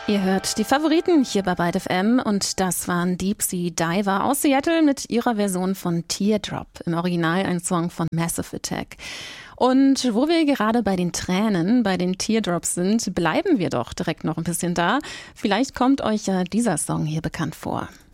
Ihr hört die Favoriten hier bei Byte FM und das waren Deep Sea Diver aus Seattle mit ihrer Version von Teardrop, im Original ein Song von Massive Attack. Und wo wir gerade bei den Tränen, bei den Teardrops sind, bleiben wir doch direkt noch ein bisschen da. Vielleicht kommt euch ja dieser Song hier bekannt vor.